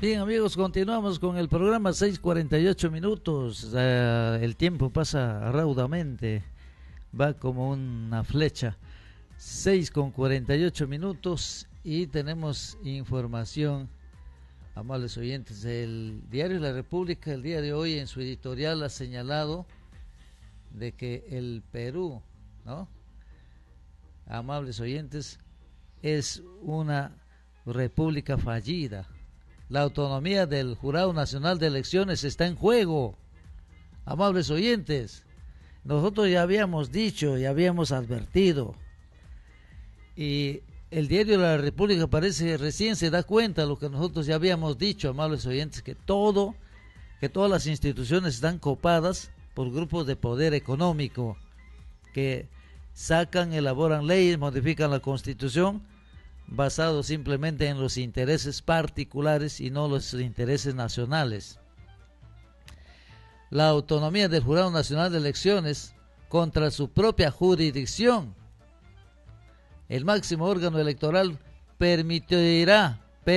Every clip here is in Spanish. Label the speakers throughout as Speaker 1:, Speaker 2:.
Speaker 1: Bien, amigos, continuamos con el programa 6:48 minutos. El tiempo pasa raudamente, va como una flecha. 6:48 minutos y tenemos información, amables oyentes. El diario La República el día de hoy en su editorial ha señalado de que el Perú, ¿no?, amables oyentes, es una república fallida. La autonomía del Jurado Nacional de Elecciones está en juego. Amables oyentes, nosotros ya habíamos dicho, ya habíamos advertido, y el diario de la República parece recién se da cuenta de lo que nosotros ya habíamos dicho, amables oyentes, que todas las instituciones están copadas por grupos de poder económico que sacan, elaboran leyes, modifican la Constitución basado simplemente en los intereses particulares y no los intereses nacionales. La autonomía del Jurado Nacional de Elecciones contra su propia jurisdicción. El máximo órgano electoral permitirá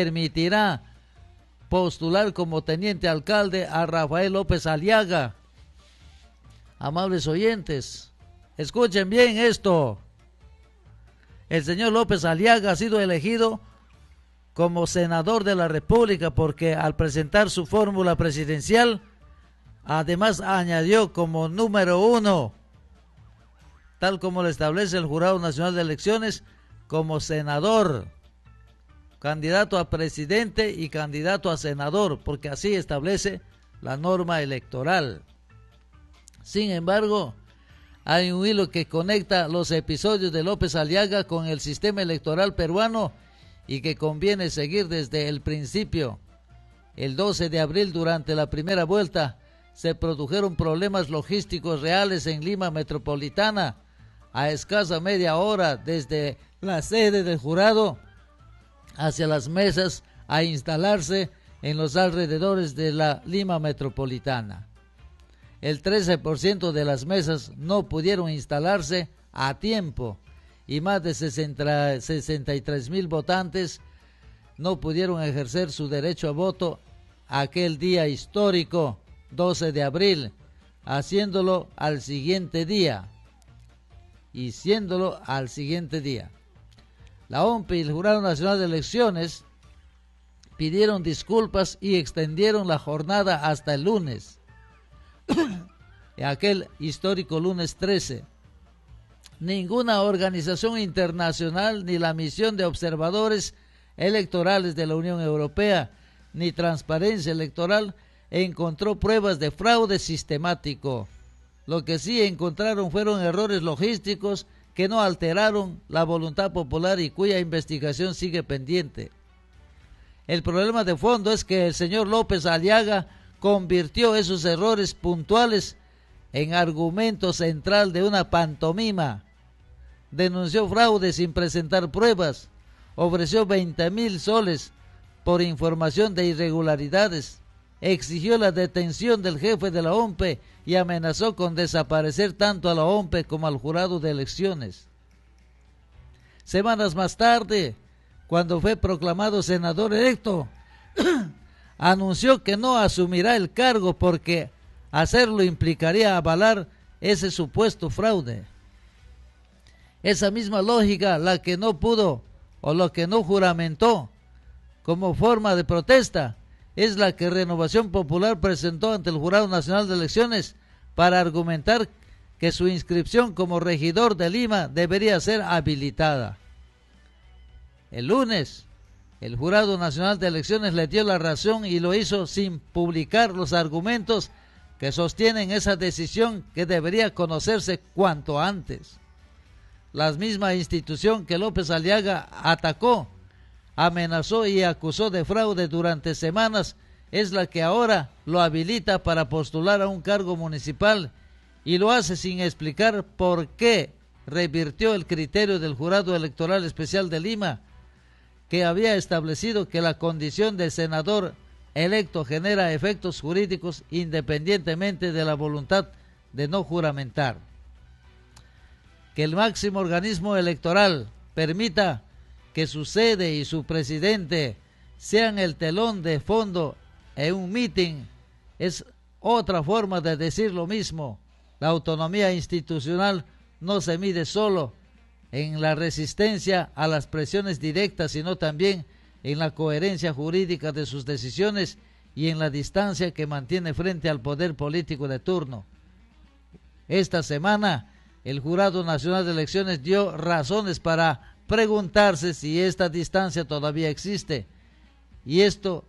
Speaker 1: postular como teniente alcalde a Rafael López Aliaga. Amables oyentes, escuchen bien esto. El señor López Aliaga ha sido elegido como senador de la República porque al presentar su fórmula presidencial, además añadió como número 1, tal como lo establece el Jurado Nacional de Elecciones, como senador, candidato a presidente y candidato a senador, porque así establece la norma electoral. Sin embargo, hay un hilo que conecta los episodios de López Aliaga con el sistema electoral peruano y que conviene seguir desde el principio. El 12 de abril, durante la primera vuelta, se produjeron problemas logísticos reales en Lima Metropolitana, a escasa media hora desde la sede del jurado hacia las mesas a instalarse en los alrededores de la Lima Metropolitana. El 13% de las mesas no pudieron instalarse a tiempo y más de 63,000 votantes no pudieron ejercer su derecho a voto aquel día histórico, 12 de abril, haciéndolo al siguiente día. La OMPE y el Jurado Nacional de Elecciones pidieron disculpas y extendieron la jornada hasta el lunes. Aquel histórico lunes 13. Ninguna organización internacional, ni la misión de observadores electorales de la Unión Europea, ni Transparencia Electoral encontró pruebas de fraude sistemático. Lo que sí encontraron fueron errores logísticos que no alteraron la voluntad popular y cuya investigación sigue pendiente. El problema de fondo es que el señor López Aliaga convirtió esos errores puntuales en argumento central de una pantomima. Denunció fraude sin presentar pruebas, ofreció 20,000 soles por información de irregularidades, exigió la detención del jefe de la OMPE y amenazó con desaparecer tanto a la OMPE como al jurado de elecciones. Semanas más tarde, cuando fue proclamado senador electo, anunció que no asumirá el cargo porque hacerlo implicaría avalar ese supuesto fraude. Esa misma lógica, la que no pudo o lo que no juramentó como forma de protesta, es la que Renovación Popular presentó ante el Jurado Nacional de Elecciones para argumentar que su inscripción como regidor de Lima debería ser habilitada. El lunes, el Jurado Nacional de Elecciones le dio la razón y lo hizo sin publicar los argumentos que sostienen esa decisión que debería conocerse cuanto antes. La misma institución que López Aliaga atacó, amenazó y acusó de fraude durante semanas es la que ahora lo habilita para postular a un cargo municipal y lo hace sin explicar por qué revirtió el criterio del Jurado Electoral Especial de Lima, que había establecido que la condición de senador electo genera efectos jurídicos independientemente de la voluntad de no juramentar. Que el máximo organismo electoral permita que su sede y su presidente sean el telón de fondo en un mitin, es otra forma de decir lo mismo. La autonomía institucional no se mide solo en la resistencia a las presiones directas, sino también en la coherencia jurídica de sus decisiones y en la distancia que mantiene frente al poder político de turno. Esta semana, el Jurado Nacional de Elecciones dio razones para preguntarse si esta distancia todavía existe. Y esto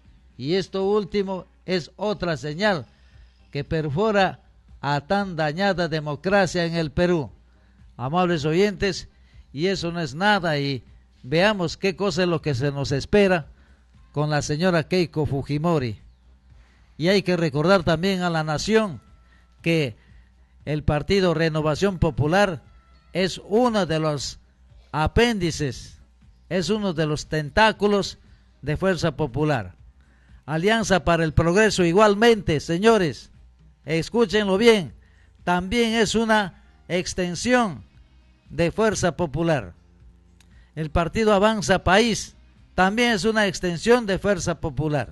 Speaker 1: último es otra señal que perfora a tan dañada democracia en el Perú. Amables oyentes, y eso no es nada, y veamos qué cosa es lo que se nos espera con la señora Keiko Fujimori. Y hay que recordar también a la nación que el partido Renovación Popular es uno de los apéndices, es uno de los tentáculos de Fuerza Popular. Alianza para el Progreso igualmente, señores, escúchenlo bien, también es una extensión de Fuerza Popular. El partido Avanza País también es una extensión de Fuerza Popular.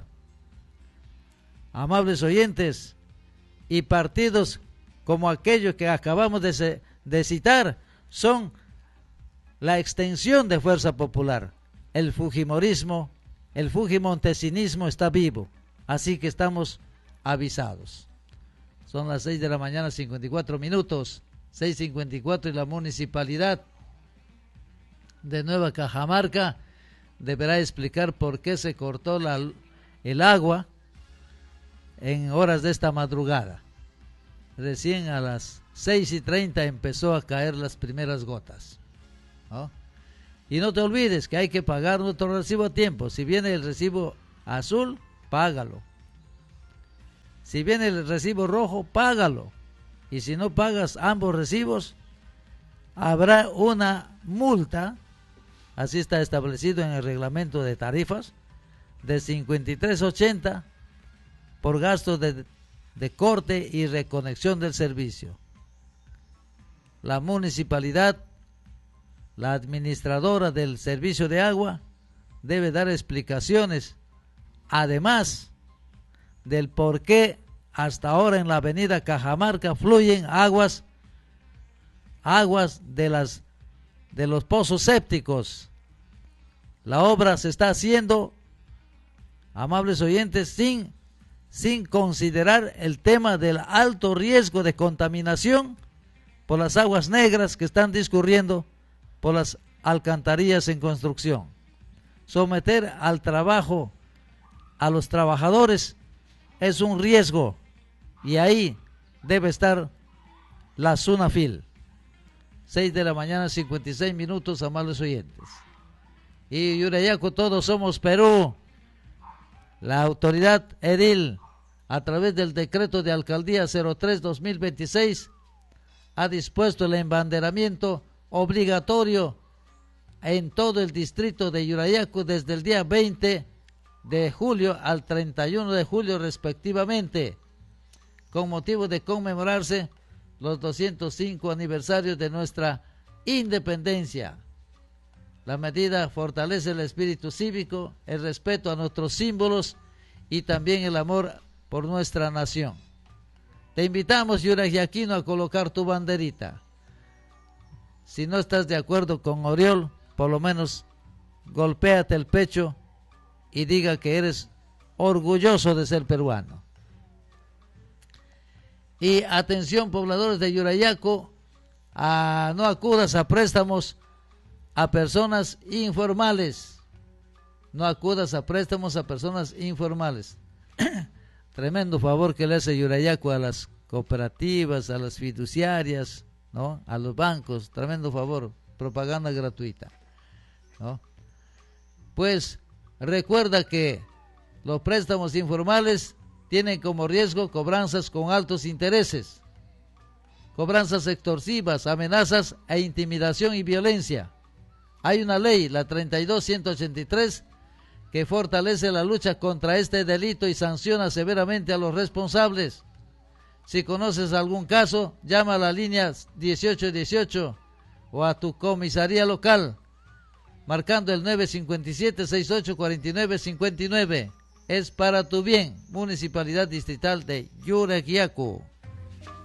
Speaker 1: Amables oyentes, y partidos como aquellos que acabamos de citar son la extensión de Fuerza Popular. El fujimorismo, el fujimontesinismo está vivo, así que estamos avisados. Son las 6 de la mañana, 54 minutos, 6:54, y la municipalidad de Nueva Cajamarca deberá explicar por qué se cortó el agua en horas de esta madrugada. Recién a las 6:30 empezó a caer las primeras gotas, ¿no? Y no te olvides que hay que pagar nuestro recibo a tiempo. Si viene el recibo azul, págalo. Si viene el recibo rojo, págalo. Y si no pagas ambos recibos, habrá una multa, así está establecido en el reglamento de tarifas, de 53.80 por gastos de corte y reconexión del servicio. La municipalidad, la administradora del servicio de agua, debe dar explicaciones, además del por qué hasta ahora en la avenida Cajamarca fluyen aguas de los pozos sépticos. La obra se está haciendo, amables oyentes, sin considerar el tema del alto riesgo de contaminación por las aguas negras que están discurriendo por las alcantarillas en construcción. Someter al trabajo a los trabajadores es un riesgo, y ahí debe estar la SUNAFIL. 6 de la mañana, 56 minutos, amables oyentes. Y Yurayaco, todos somos Perú. La autoridad edil, a través del decreto de alcaldía 03-2026, ha dispuesto el embanderamiento obligatorio en todo el distrito de Yurayacu desde el día 20 de julio al 31 de julio respectivamente, con motivo de conmemorarse los 205 aniversarios de nuestra independencia. La medida fortalece el espíritu cívico, el respeto a nuestros símbolos y también el amor por nuestra nación. Te invitamos, Yurayaquino, a colocar tu banderita. Si no estás de acuerdo con Oriol, por lo menos golpéate el pecho y diga que eres orgulloso de ser peruano. Y atención, pobladores de Yurayaco, no acudas a préstamos a personas informales. No acudas a préstamos a personas informales. Tremendo favor que le hace Yurayaco a las cooperativas, a las fiduciarias, ¿no? A los bancos, tremendo favor, propaganda gratuita, ¿no? Pues recuerda que los préstamos informales tienen como riesgo cobranzas con altos intereses, cobranzas extorsivas, amenazas e intimidación y violencia. Hay una ley, la 32-183, que fortalece la lucha contra este delito y sanciona severamente a los responsables. Si conoces algún caso, llama a la línea 1818 o a tu comisaría local. marcando el 957-6849-59. Es para tu bien, Municipalidad Distrital de Yuraguiacu.